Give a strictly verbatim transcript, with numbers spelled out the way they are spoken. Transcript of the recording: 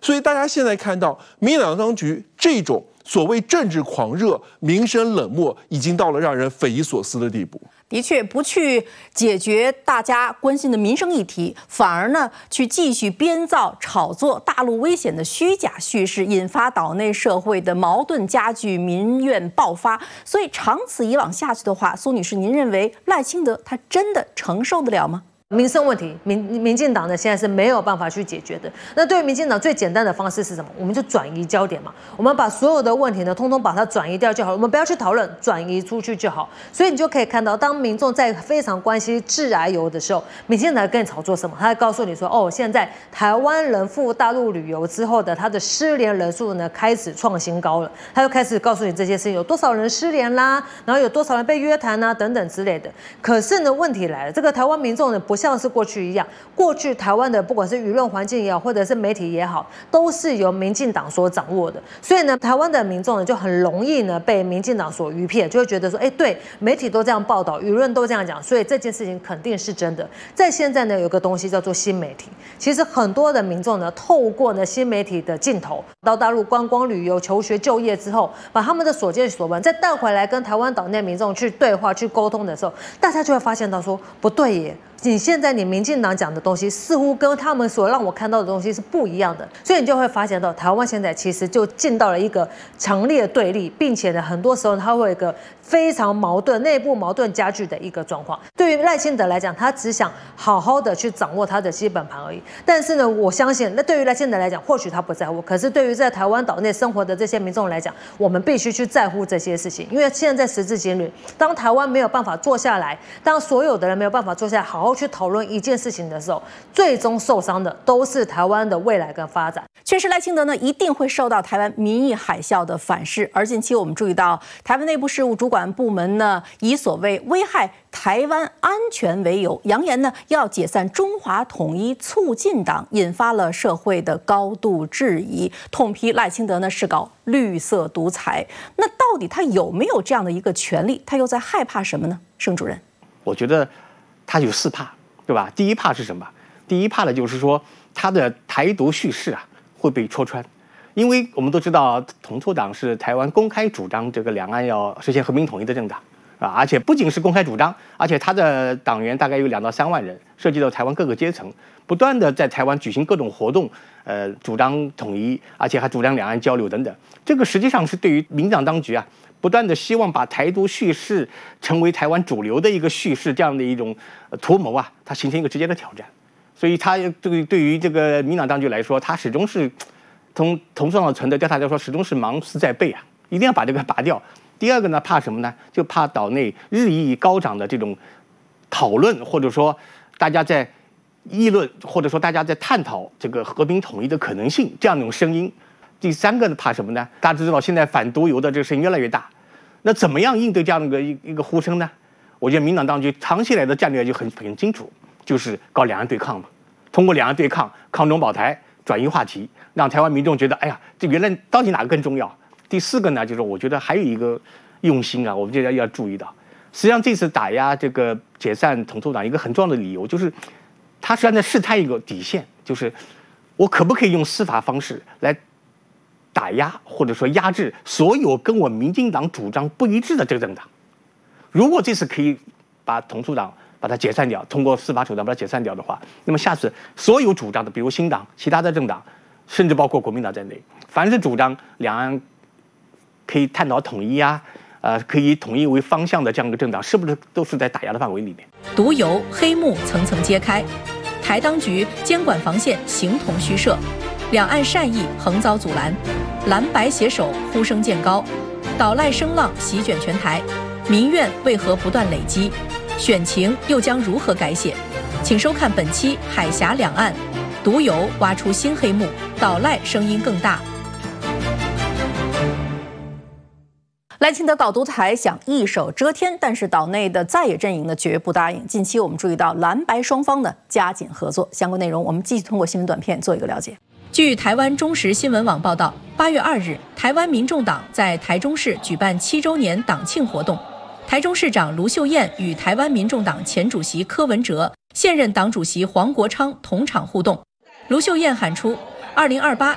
所以大家现在看到民进党当局这种所谓政治狂热、民生冷漠，已经到了让人匪夷所思的地步。 的确，不去解决大家关心的民生议题，反而呢去继续编造、炒作大陆危险的虚假叙事，引发岛内社会的矛盾加剧、民怨爆发。所以长此以往下去的话，苏女士，您认为赖清德他真的承受得了吗？ 民生问题，民民进党呢现在是没有办法去解决的。那对于民进党最简单的方式是什么？我们就转移焦点嘛，我们把所有的问题呢，通通把它转移掉就好了，我们不要去讨论，转移出去就好。所以你就可以看到，当民众在非常关心致癌油的时候，民进党跟你炒作什么？他会告诉你说，哦，现在台湾人赴大陆旅游之后的他的失联人数呢开始创新高了，他就开始告诉你这些事情，有多少人失联啦，然后有多少人被约谈啊等等之类的。可是呢，问题来了，这个台湾民众呢不像是过去一样，过去台湾的不管是舆论环境也好，或者是媒体也好，都是由民进党所掌握的。所以呢，台湾的民众呢就很容易呢被民进党所愚骗，就会觉得说，哎，对，媒体都这样报道，舆论都这样讲，所以这件事情肯定是真的。在现在呢，有个东西叫做新媒体，其实很多的民众呢，透过呢新媒体的镜头到大陆观光旅游、求学、就业之后，把他们的所见所闻再带回来跟台湾岛内民众去对话、去沟通的时候，大家就会发现到说，不对耶。你现在你民进党讲的东西似乎跟他们所让我看到的东西是不一样的，所以你就会发现到台湾现在其实就进到了一个强烈的对立，并且呢，很多时候它会有一个非常矛盾、内部矛盾加剧的一个状况。对于赖清德来讲，他只想好好的去掌握他的基本盘而已。但是呢，我相信那对于赖清德来讲，或许他不在乎，可是对于在台湾岛内生活的这些民众来讲，我们必须去在乎这些事情，因为现在时至今日，当台湾没有办法坐下来，当所有的人没有办法坐下来好好去讨论一件事情的时候，最终受伤的都是台湾的未来跟发展。 确实，赖清德呢一定会受到台湾民意海啸的反噬。而近期我们注意到，台湾内部事务主管部门呢以所谓危害台湾安全为由，扬言呢要解散中华统一促进党，引发了社会的高度质疑，痛批赖清德呢是搞绿色独裁。那到底他有没有这样的一个权利？他又在害怕什么呢？盛主任， 我觉得他有四怕。对吧？第一怕是什么？第一怕的就是说，他的台独叙事啊会被戳穿，因为我们都知道，统促党是台湾公开主张这个两岸要实现和平统一的政党啊，而且不仅是公开主张，而且他的党员大概有两到三万人，涉及到台湾各个阶层，不断的在台湾举行各种活动，呃，主张统一，而且还主张两岸交流等等。这个实际上是对于民进党当局啊，不断的希望把台独叙事成为台湾主流的一个叙事，这样的一种图谋啊，它形成一个直接的挑战。所以，他这个对于这个民进党当局来说，他始终是从同上的存的调查来说，始终是芒刺在背啊，一定要把这个拔掉。第二个呢，怕什么呢？就怕岛内日益高涨的这种讨论，或者说大家在议论，或者说大家在探讨这个和平统一的可能性这样一种声音。第三个呢，怕什么呢？大家知道现在反毒油的这个声音越来越大，那怎么样应对这样的一个一个呼声呢？我觉得民进党当局长期以来的战略就很很清楚，就是搞两岸对抗嘛，通过两岸对抗抗中保台，转移话题，让台湾民众觉得，哎呀，这原来到底哪个更重要？第四个呢，就是我觉得还有一个用心啊，我们觉得要注意到，实际上这次打压这个解散统促党一个很重要的理由，就是他实际上在试探一个底线，就是我可不可以用司法方式来打压或者说压制所有跟我民进党主张不一致的这个政党。如果这次可以把统促党把它解散掉，通过司法手段把它解散掉的话，那么下次所有主张的，比如新党、其他的政党，甚至包括国民党在内，凡是主张两岸可以探讨统一啊，呃，可以以统一为方向的这样一个政党，是不是都是在打压的范围里面？ 毒油黑幕层层揭开，台当局监管防线形同虚设，两岸善意横遭阻拦，蓝白携手呼声渐高，岛赖声浪席卷全台，民怨为何不断累积？选情又将如何改写？请收看本期《海峡两岸》，毒油挖出新黑幕，岛赖声音更大。 赖清德搞独台想一手遮天，但是岛内的在野阵营呢绝不答应。近期我们注意到蓝白双方呢加紧合作，相关内容我们继续通过新闻短片做一个了解。 据台湾中时新闻网报道，八月二日，台湾民众党在台中市举办七周年党庆活动，台中市长卢秀燕与台湾民众党前主席柯文哲、现任党主席黄国昌同场互动。卢秀燕喊出二零二八